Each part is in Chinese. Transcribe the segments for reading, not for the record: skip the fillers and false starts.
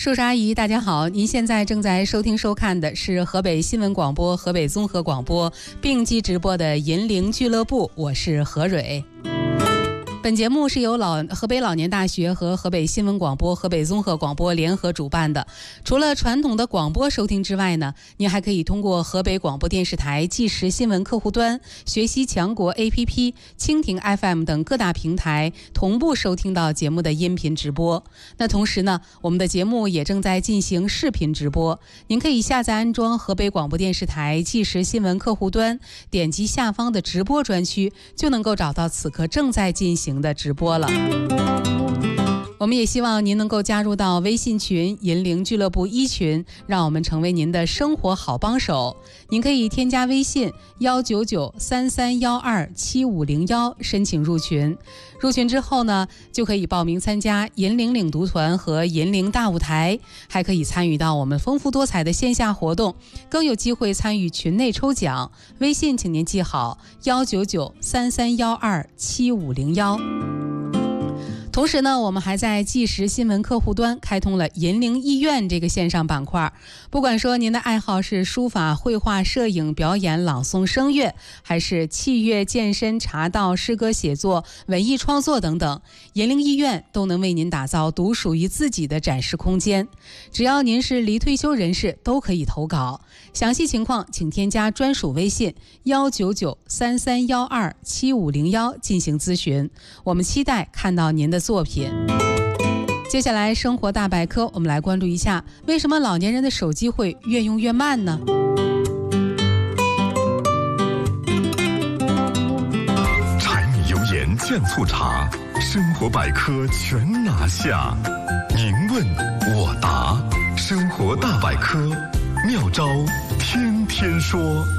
叔叔阿姨大家好，您现在正在收听收看的是河北新闻广播、河北综合广播并机直播的银铃俱乐部，我是何蕊。本节目是由河北老年大学和河北新闻广播、河北综合广播联合主办的。除了传统的广播收听之外呢，您还可以通过河北广播电视台即时新闻客户端、学习强国 APP、蜻蜓 FM 等各大平台同步收听到节目的音频直播。那同时呢，我们的节目也正在进行视频直播，您可以下载安装河北广播电视台即时新闻客户端，点击下方的直播专区，就能够找到此刻正在进行的直播了。我们也希望您能够加入到微信群银铃俱乐部1群，让我们成为您的生活好帮手。您可以添加微信19933127501申请入群。入群之后呢，就可以报名参加银铃领读团和银铃大舞台，还可以参与到我们丰富多彩的线下活动，更有机会参与群内抽奖。微信请您记好19933127501。同时呢，我们还在即时新闻客户端开通了银铃医院这个线上板块。不管说您的爱好是书法、绘画、摄影、表演、朗诵、声乐，还是器乐、健身、茶道、诗歌写作、文艺创作等等，银铃医院都能为您打造独属于自己的展示空间。只要您是离退休人士，都可以投稿。详细情况请添加专属微信19933127501进行咨询。我们期待看到您的作品。接下来生活大百科，我们来关注一下，为什么老年人的手机会越用越慢呢？ 柴米油盐酱醋茶，生活百科全拿下。您问我答，生活大百科，妙招天天说。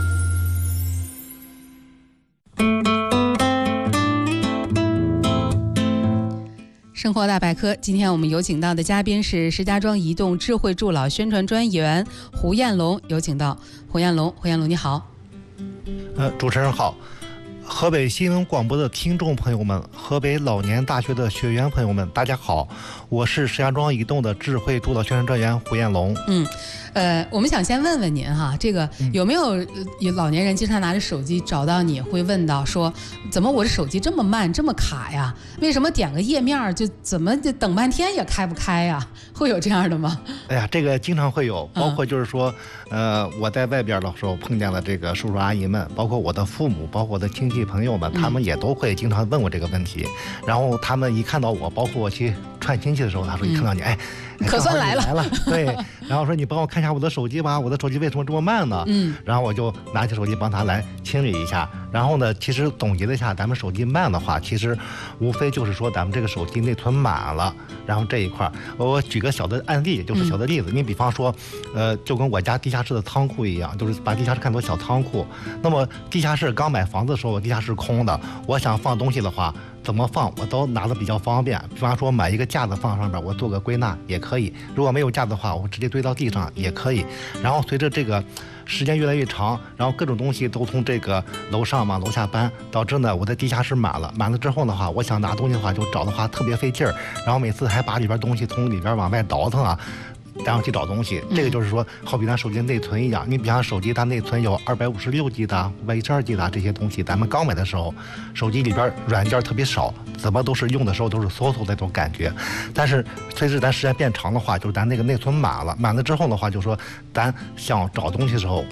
生活大百科，今天我们有请到的嘉宾是石家庄移动智慧助老宣传专员胡彦龙，有请到胡彦龙。胡彦龙你好。 主持人好，河北新闻广播的听众朋友们，河北老年大学的学员朋友们，大家好，我是石家庄移动的智慧助老宣传专员胡彦龙。 我们想先问问您哈，这个有没有老年人经常拿着手机找到你，会问到说，怎么我的手机这么慢，这么卡呀？为什么点个页面就怎么等半天也开不开呀？会有这样的吗？ 哎呀，这个经常会有，包括就是说，我在外边的时候碰见了这个叔叔阿姨们，包括我的父母，包括我的亲戚朋友们，他们也都会经常问我这个问题。然后他们一看到我，包括我去串亲戚的时候，他说一看到你， 可算来了， 对，然后说你帮我看一下我的手机吧，我的手机为什么这么慢呢？然后我就拿起手机帮他来清理一下。然后呢，其实总结了一下，咱们手机慢的话，其实无非就是说咱们这个手机内存满了。然后这一块，我举个小的案例，就是小的例子。你比方说，就跟我家地下室的仓库一样，就是把地下室看作小仓库。那么地下室刚买房子的时候，地下室空的，我想放东西的话，怎么放我都拿得比较方便。比方说买一个架子放上边，我做个归纳也可以。如果没有架子的话，我直接堆到地上也可以。然后随着这个时间越来越长，然后各种东西都从这个楼上往楼下搬，导致呢我的地下室满了之后的话，我想拿东西的话就找的话特别费劲儿，然后每次还把里边东西从里边往外倒腾啊，然后去找东西。这个就是说好比咱手机内存一样，你比方手机它内存有256G 的、512G 的这些东西，咱们刚买的时候手机里边软件特别少，怎么都是用的时候都是嗖嗖那种感觉。但是随着咱时间变长的话，就是咱那个内存满了之后的话，就是说咱想找东西的时候